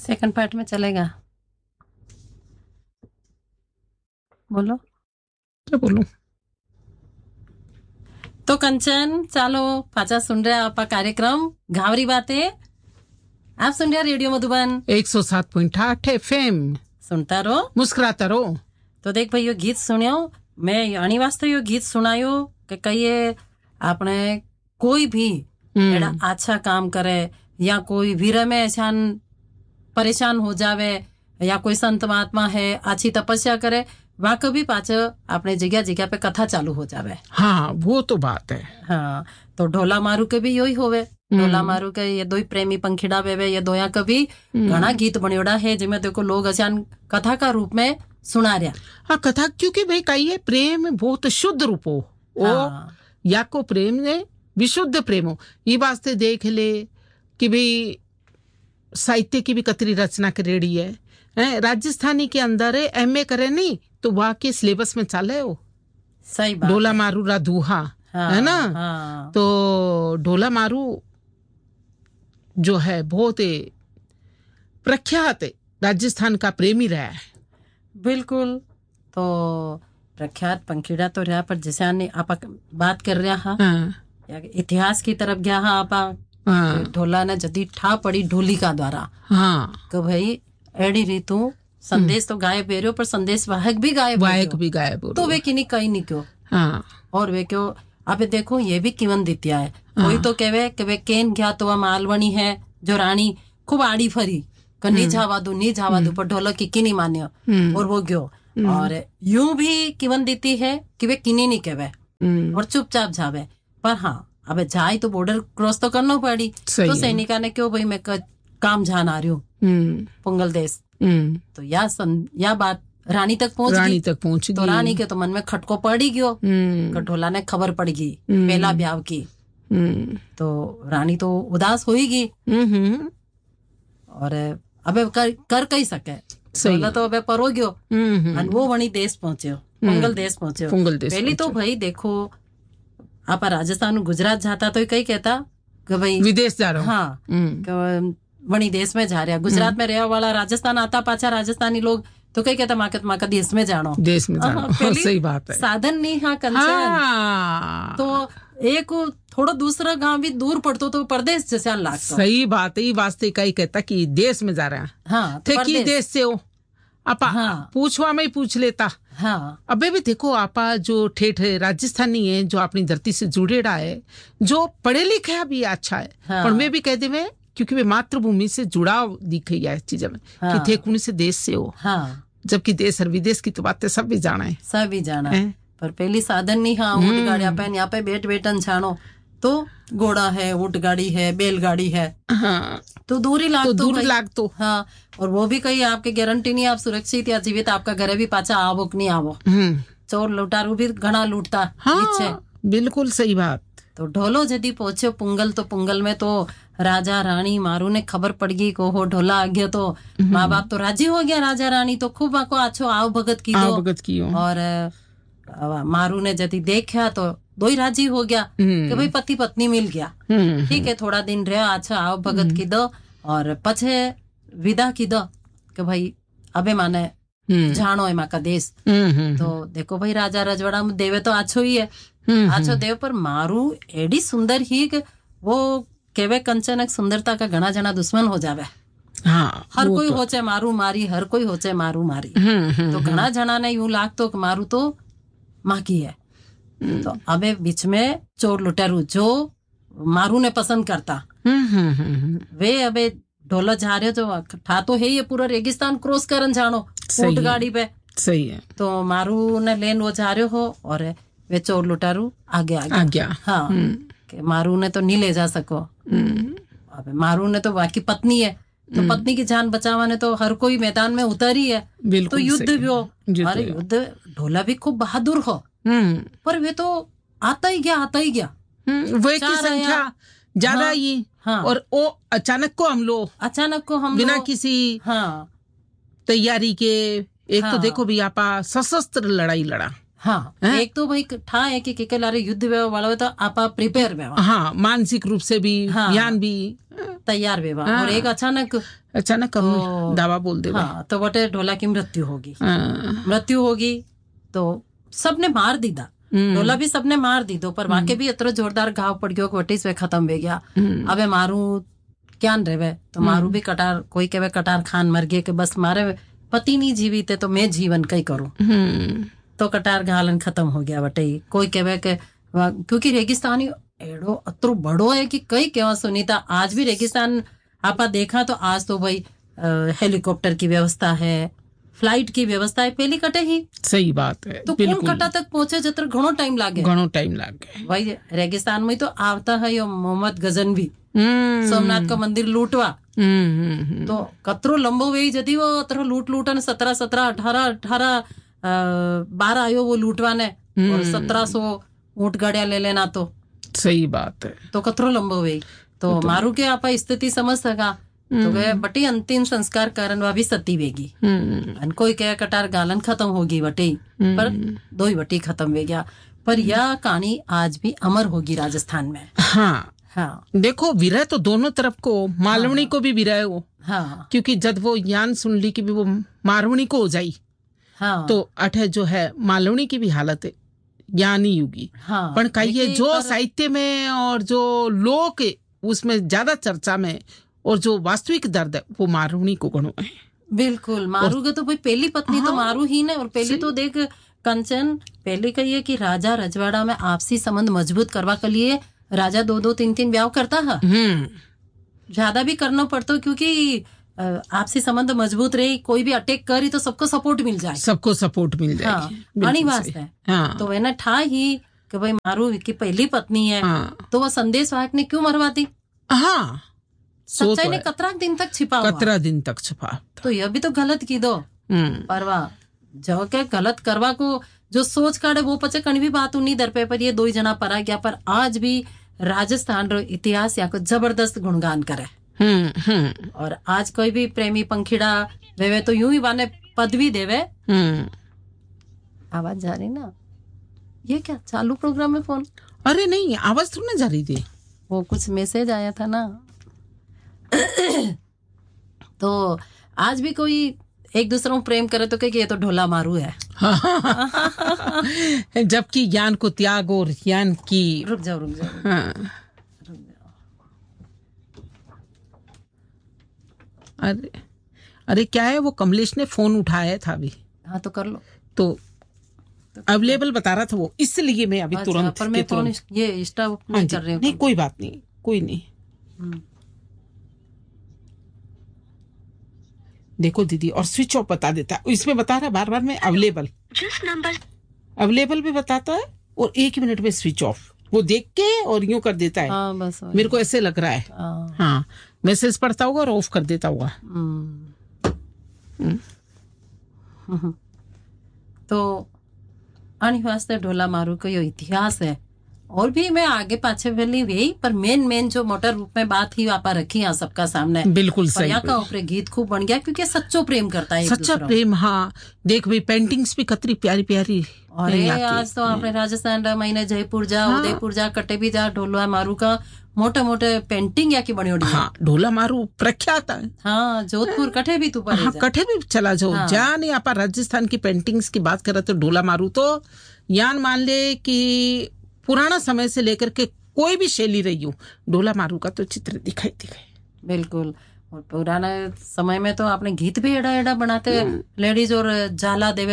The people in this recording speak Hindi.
सेकंड पार्ट में चलेगा। बोलो क्या बोलूं? तो कंचन चालो पाचा सुन रहे आप कार्यक्रम घावरी बातें। आप सुन रहे रेडियो मधुबन 107.8 FM। सुनता रहो मुस्कुराता रहो। तो देख भाई यो गीत सुनियो, मैं अणी वास्ते यो गीत सुनायो कि कहिए आपने कोई भी एड़ा अच्छा काम करे या कोई वीर में ऐसा परेशान हो जावे या कोई संत महात्मा है अच्छी तपस्या करे वहां कभी पाछे अपने जगह जगह पे कथा चालू हो जावे। हाँ वो तो बात है। हाँ तो ढोला मारू के भी यही होवे। ढोला मारू के ये दो प्रेमी पंखीड़ा वेवे ये दोया कभी घना गीत बनियोड़ा है जिसमें देखो लोग अचान कथा का रूप में सुना रहा। हाँ कथा क्योंकि भाई कहिए प्रेम बहुत शुद्ध रूप हो हाँ। या को प्रेम ने विशुद्ध प्रेम हो। ये वास्ते देख ले कि भाई साहित्य की भी कतरी रचना करेड़ी है। राजस्थानी के अंदर एमए करे नहीं तो वहाँ के सिलेबस में चले हो। सही बात। ढोला मारू राधूहा है ना। हाँ। तो ढोला मारू जो है बहुत प्रख्यात राजस्थान का प्रेमी रहा है। बिल्कुल। तो प्रख्यात पंखीड़ा तो रहा पर जैसे आप बात कर रहा हाँ। इतिहास की तरफ गया हाँ आप ढोला ने जदी ठा पड़ी ढोलिका द्वारा हाँ कि भाई एडी रीतु संदेश तो गायब हो रहे पर संदेश वाहक भी गायब हो तो वे किन्हीं कहीं नहीं क्यों हाँ। और वे क्यों अबे देखो ये भी किवन दित्या है हाँ। कोई तो कहवे कि वे केन गया तो वह मालवणी है जो रानी खूब आड़ी फरी नी जावा दू पर ढोलक की किनी मान्यो और वो गयो। और यूं भी किवन देती है कि वे किनी नहीं कहवे और चुपचाप जावे पर हाँ अबे जाए तो बॉर्डर क्रॉस तो करना पड़ी तो सैनिका ने क्यों भाई मैं काम जान आ रही हूँ पुंगल देश तो या बात रानी तक पहुंच गई तो रानी के तो मन में खटको पड़ ही गयो। ढोला ने खबर पड़ गई पहला ब्याह की तो रानी तो उदास हो ही गई और अबे कर कही सके ढोला तो अबे परो गयो और वो वणी देश पहुंचे पुंगल देश पहुंचे। पहली तो भाई देखो आप राजस्थान गुजरात जाता तो कई कहता कि भाई विदेश जा रहा हूं हाँ वणी देश में जा रहा। गुजरात में रहने वाला राजस्थान आता पाछा राजस्थानी लोग तो कई कहता माका देश में जानो सही बात है। साधन नहीं हाँ कंचन तो एक थोड़ा दूसरा गांव भी दूर पड़तो तो परदेश जैसे लागतो। सही बात है। वास्ते कई कहता कि देश में जा रहे हैं हाँ थे की देश से हो आपा हाँ। पूछवा में ही पूछ लेता हाँ। अबे भी देखो आपा जो ठेठ राजस्थानी है जो अपनी धरती से जुड़ेड़ा है जो पढ़े लिखे भी अच्छा है हाँ। पर मैं भी कहते में क्योंकि वे मातृभूमि से जुड़ाव दिखे है चीजों में हाँ। कि थे कौन से देश से हो हाँ। जबकि देश और विदेश की तो बातें सब भी जाना है पर पहली साधन नहीं हाँ ऊँट गाड़ी अपन यहाँ पे बैठन छानो तो घोड़ा है ऊँट गाड़ी है बैलगाड़ी है हाँ। तो दूरी लाग तो हाँ। और वो भी कहीं आपके गारंटी नहीं आप सुरक्षित या जीवित आपका घर भी पाचा आवो कि नहीं आवो। चोर लुटारू भी घना लूटता हाँ। बिल्कुल सही बात। तो ढोलो यदि पहुंचे पुंगल तो पुंगल में तो राजा रानी मारू ने खबर पड़ गई को हो ढोला आ गया तो माँ बाप तो राजी हो गया। राजा रानी तो खूब आको अच्छो आओ भगत की और मारू ने यदि देखा तो दो ही राजी हो गया कि भाई पति पत्नी मिल गया ठीक है थोड़ा दिन रहा अच्छा आओ भगत की दो और पछे विदा की दो कि भाई अबे माने जानो है माँ का देश। तो देखो भाई राजा रजवाड़ा में देवे तो अच्छो ही है अच्छो देव पर मारू एडी सुंदर ही वो केवे कंचन सुंदरता का घना जना दुश्मन हो जावे हाँ। हर कोई तो होचे मारू मारी हर कोई होचे मारू मारी तो घना जना ने यूं लागतो कि मारू तो माँ की है। तो अबे बीच में चोर लुटेरू जो मारू ने पसंद करता वे अबे ढोला जा रहे जो ठा तो है ये पूरा रेगिस्तान क्रॉस करन जानो ऊंट गाड़ी पे सही है। तो मारू ने लेन वो जा रहे हो और वे चोर लुटारू आगे हाँ कि मारू ने तो नहीं ले जा सको। अबे मारू ने तो बाकी पत्नी है तो पत्नी की जान बचावाने तो हर कोई मैदान में उतर ही है तो युद्ध भी हो। अरे युद्ध ढोला भी खूब बहादुर हो पर वे तो आता ही गया वे की संख्या ज्यादा ही हाँ। और वो अचानक को हम बिना किसी हाँ तैयारी के एक हाँ। तो देखो भी आपा सशस्त्र लड़ाई लड़ा हाँ एक तो भाई ठा है कि के लारे युद्ध व्यवहार वाला तो आपा प्रिपेयर व्यवहार, हाँ मानसिक रूप से भी, ज्ञान भी तैयार व्यवहार, और एक अचानक दावा बोल दे, हाँ तो बटे ढोला की मृत्यु होगी तो सबने मार दी दा, ढोला भी सबने मार दी दो, पर वाके भी इतना जोरदार घाव पड़ गयो वटी से खत्म हो गया। अबे मारू क्या रहे तो मारू भी कटार, कोई कहे कटार खान मर गए कि बस मारे पति नहीं जीवित है तो मैं जीवन कई करूं, तो कटार घालन खत्म हो गया बटे। कोई कहे के क्योंकि रेगिस्तानी एड़ो अतरो बड़ो है कि कई केवा सुनीता आज भी रेगिस्तान आपा देखा तो आज तो भाई हेलीकॉप्टर की व्यवस्था है, फ्लाइट की व्यवस्था है, पहली कटे ही सही बात है। तो कौन कटा तक पहुंचे जत्र घणो टाइम लागे भाई। रेगिस्तान में तो आवता है यो मोहम्मद गजनवी सोमनाथ का मंदिर लूटवा, तो कतरो लंबो वे जदी वो अतरो लूटन 17 आयो वो लूटवा ने, और 1700 ऊंट गाड़िया ले लेना, तो सही बात है। तो कतरो लंबो वे तो मारू के आपा स्थिति समझ सका, तो वे बटी अंतिम संस्कार कारण वा भी सती वेगी, कोई कहे कटार गालन खत्म होगी बटी, पर दो ही बटी खत्म वे गया। पर यह कहानी आज भी अमर होगी राजस्थान में। हाँ देखो विरह तो दोनों तरफ को, मालवणी को भी विरह हो, क्योंकि जब वो ज्ञान सुन ली कि भी वो मारवणी को हो जाई, तो अठे जो है मालवणी की भी हालत है ज्ञानी युगी, पर कहिए जो साहित्य में और जो लोक उसमें ज्यादा चर्चा में और जो वास्तविक दर्द है वो मारवणी को गणो है। बिल्कुल मारू का तो भाई पहली पत्नी तो मारू ही ने, और पहली तो देख कंचन पहले कहिए कि राजा रजवाड़ा में आपसी संबंध मजबूत करवा के लिए राजा 2-2 3-3 ब्याह करता है, ज्यादा भी करना पड़ता, क्योंकि आपसी संबंध मजबूत रही, कोई भी अटैक करी तो सबको सपोर्ट मिल जाए, वास्ते। तो वह ठा ही कि भाई मारू की पहली पत्नी है, तो वह संदेश वाहक ने क्यों मरवा दी? सच्चाई ने कतरा दिन तक छिपा, तो यह भी तो गलत की दो, पर वाह जो के गलत करवा को जो सोच काढ़े वो पचे कहीं भी बात नहीं दर पे, पर ये 2 जना परा गया, पर आज भी राजस्थान रो इतिहास या को जबरदस्त गुणगान करे। और आज कोई भी प्रेमी पंखीड़ा वे तो यूं ही बाने पदवी देवे। आवाज जा रही ना, ये क्या चालू प्रोग्राम में फोन? अरे नहीं आवाज तो ना जा रही थी, वो कुछ मैसेज आया था ना। तो आज भी कोई एक दूसरे को प्रेम करे तो कहे ये तो ढोला मारू है। जबकि ज्ञान को त्याग और ज्ञान की रुक जाओ अरे क्या है वो कमलेश ने फोन उठाया था अभी। हाँ तो कर लो, तो अवेलेबल बता रहा था वो, इसलिए मैं अभी तुरंत पर मैं फोन ये स्टॉप नहीं कर रही हूँ। नहीं कोई बात नहीं, कोई नहीं। देखो दीदी, और स्विच ऑफ बता देता है, इसमें बता रहा बार में अवेलेबल, जिस नंबर अवेलेबल भी बताता है और 1 मिनट में स्विच ऑफ, वो देख के और यूं कर देता है। बस मेरे को ऐसे लग रहा है। हाँ मैसेज पढ़ता होगा और ऑफ कर देता होगा। तो आनी वास्ते ढोला मारू का यो इतिहास है, और भी मैं आगे पाछे वाली वही, पर मेन जो मोटर रूप में बात ही वापा रखी यहाँ सबका सामने। बिल्कुल सही। का ऊपर गीत खूब बन गया क्योंकि सच्चो प्रेम करता है, सच्चा प्रेम। हाँ देख भाई पेंटिंग्स भी कतरी प्यारी प्यारी। और आज तो अपने राजस्थान महीने जयपुर जा, उदयपुर जा, कटे भी जा, ढोला मारू का मोटे पेंटिंग या की बनी उड़ी। हाँ ढोला मारू प्रख्यात है। हाँ जोधपुर कटे भी तू पर। हाँ कटे भी चला जाओ, जहाँ नहीं आप राजस्थान की पेंटिंग्स की बात कर रहे तो ढोला मारू तो यान मान ले कि पुराना समय से लेकर के कोई भी शैली रही हो, ढोला मारू का तो चित्र दिखाई। बिल्कुल। और पुराना समय में तो आपने गीत भी एड़ा बनाते, लेडीज और जाला देवे